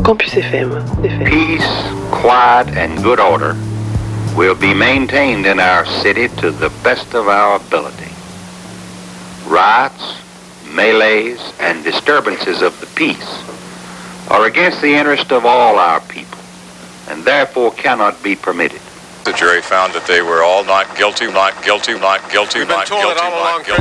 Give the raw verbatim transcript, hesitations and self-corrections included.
Campus F M. Peace, quiet, and good order will be maintained in our city to the best of our ability. Riots, melees, and disturbances of the peace are against the interest of all our people, and therefore cannot be permitted. The jury found that they were all not guilty, not guilty, not guilty, not guilty, not guilty.